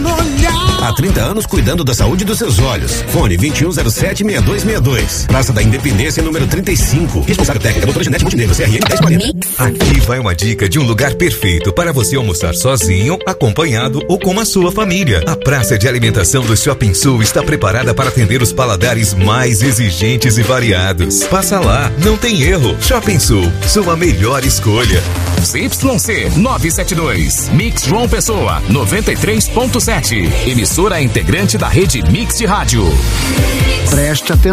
Há 30 anos cuidando da saúde dos seus olhos. Fone 2107-6262. Praça da Independência, número 35. Responsável técnica, doutora Janete Montenegro, CRM 1040. Aqui vai uma dica de um lugar perfeito para você almoçar sozinho, acompanhado ou com a sua família. A praça de alimentação do Shopping Sul está preparada para atender os paladares mais exigentes e variados. Passa lá, não tem erro. Shopping Sul, sua melhor escolha. ZYC 972, Mix João Pessoa 93.7, emissora integrante da rede Mix de Rádio. Preste atenção.